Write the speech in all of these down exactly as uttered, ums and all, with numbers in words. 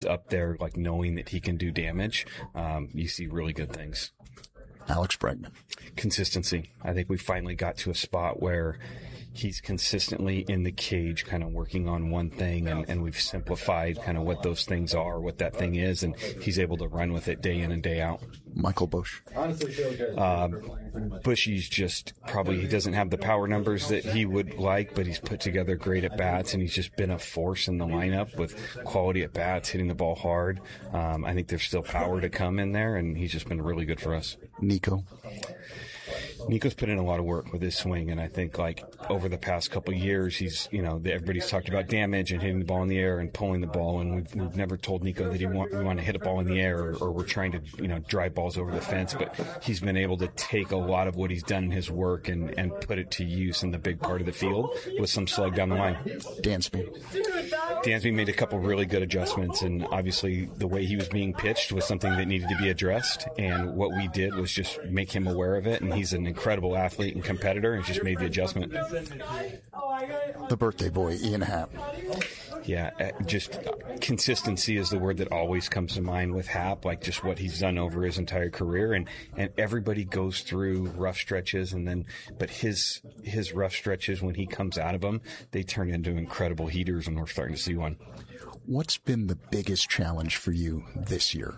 up there, like knowing that he can do damage, um, you see really good things. Alex Bregman. Consistency. I think we finally got to a spot where he's consistently in the cage kind of working on one thing, and, and we've simplified kind of what those things are, what that thing is, and he's able to run with it day in and day out. Michael Bush. Um, Bushy's just probably, he doesn't have the power numbers that he would like, but he's put together great at bats, and he's just been a force in the lineup with quality at bats, hitting the ball hard. Um, I think there's still power to come in there, and he's just been really good for us. Nico. Nico's put in a lot of work with his swing, and I think like over the past couple of years, he's, you know, everybody's talked about damage and hitting the ball in the air and pulling the ball, and we've, we've never told Nico that he want, we want to hit a ball in the air, or, or we're trying to, you know, drive balls over the fence, but he's been able to take a lot of what he's done in his work and, and put it to use in the big part of the field with some slug down the line. Dansby. Dansby made a couple really good adjustments, and obviously the way he was being pitched was something that needed to be addressed, and what we did was just make him aware of it, and he's an incredible athlete and competitor, and just made the adjustment. The birthday boy, Ian Happ. Yeah, just consistency is the word that always comes to mind with Happ, like just what he's done over his entire career, and, and everybody goes through rough stretches, and then, but his, his rough stretches, when he comes out of them, they turn into incredible heaters, and we're starting to see one. What's been the biggest challenge for you this year?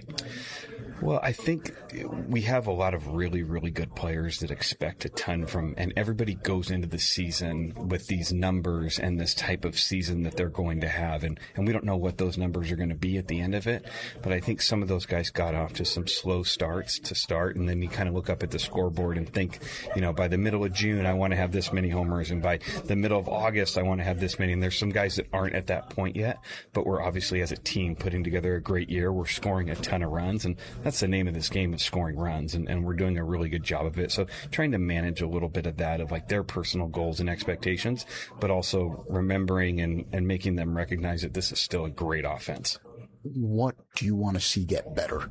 Well, I think we have a lot of really, really good players that expect a ton from, and everybody goes into the season with these numbers and this type of season that they're going to have. And, and we don't know what those numbers are going to be at the end of it. But I think some of those guys got off to some slow starts to start. And then you kind of look up at the scoreboard and think, you know, by the middle of June, I want to have this many homers. And by the middle of August, I want to have this many. And there's some guys that aren't at that point yet, but we're obviously as a team putting together a great year. We're scoring a ton of runs, and that's the name of this game, is scoring runs, and, and we're doing a really good job of it. So trying to manage a little bit of that, of like their personal goals and expectations, but also remembering and, and making them recognize that this is still a great offense. What do you want to see get better?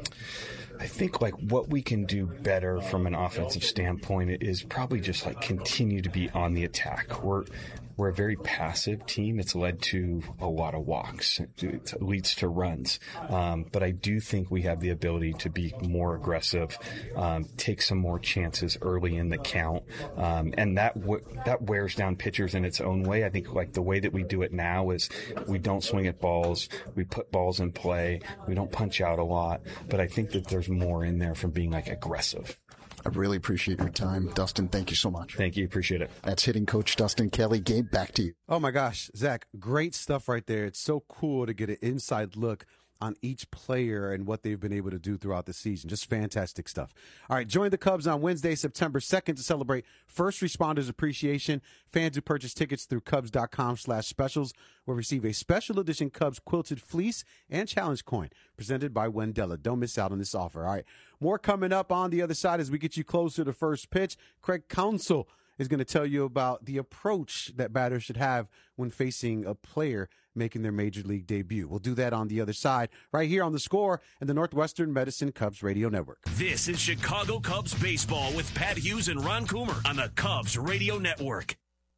I think like what we can do better from an offensive standpoint is probably just like continue to be on the attack. We're We're a very passive team. It's led to a lot of walks. It leads to runs. Um, but I do think we have the ability to be more aggressive, um, take some more chances early in the count. Um, and that, w- that wears down pitchers in its own way. I think like the way that we do it now is we don't swing at balls. We put balls in play. We don't punch out a lot. But I think that there's more in there from being like aggressive. I really appreciate your time. Dustin, thank you so much. Thank you. Appreciate it. That's hitting coach Dustin Kelly. Gabe, back to you. Oh, my gosh. Zach, great stuff right there. It's so cool to get an inside look on each player and what they've been able to do throughout the season. Just fantastic stuff. All right, join the Cubs on Wednesday, September second to celebrate First Responders Appreciation. Fans who purchase tickets through Cubs.com slash specials will receive a special edition Cubs quilted fleece and challenge coin presented by Wendella. Don't miss out on this offer. All right, more coming up on the other side as we get you closer to first pitch. Craig Counsell is going to tell you about the approach that batters should have when facing a player making their major league debut. We'll do that on the other side, right here on The Score and the Northwestern Medicine Cubs Radio Network. This is Chicago Cubs baseball with Pat Hughes and Ron Coomer on the Cubs Radio Network.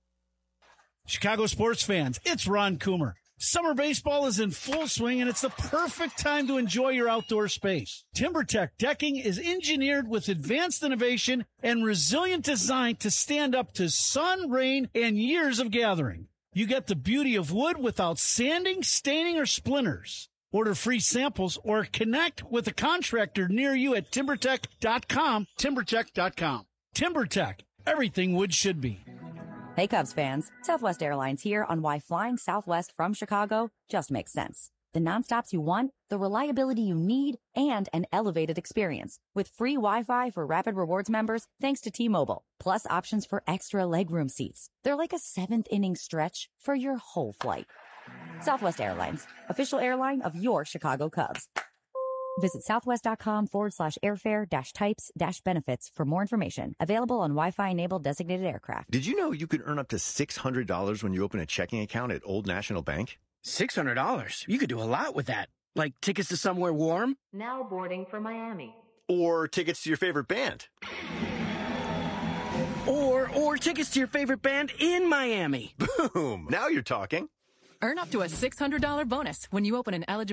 Chicago sports fans, it's Ron Coomer. Summer baseball is in full swing, and it's the perfect time to enjoy your outdoor space. TimberTech decking is engineered with advanced innovation and resilient design to stand up to sun, rain, and years of gathering. You get the beauty of wood without sanding, staining, or splinters. Order free samples or connect with a contractor near you at timber tech dot com, timber tech dot com. TimberTech, everything wood should be. Hey, Cubs fans. Southwest Airlines here on why flying Southwest from Chicago just makes sense. The nonstops you want, the reliability you need, and an elevated experience. With free Wi-Fi for Rapid Rewards members thanks to T-Mobile, plus options for extra legroom seats. They're like a seventh inning stretch for your whole flight. Southwest Airlines, official airline of your Chicago Cubs. Visit southwest.com forward slash airfare dash types dash benefits for more information. Available on Wi-Fi enabled designated aircraft. Did you know you could earn up to six hundred dollars when you open a checking account at Old National Bank? six hundred dollars? You could do a lot with that. Like tickets to somewhere warm? Now boarding for Miami. Or tickets to your favorite band. Or, or tickets to your favorite band in Miami. Boom! Now you're talking. Earn up to a six hundred dollars bonus when you open an eligible